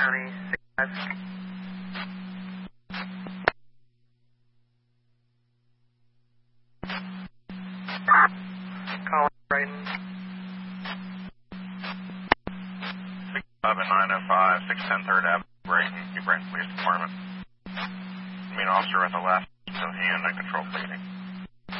County 6. Calling Brighton. 65905, 610 3rd Avenue, Brighton Police Department. Main officer at the left, so hand and control bleeding.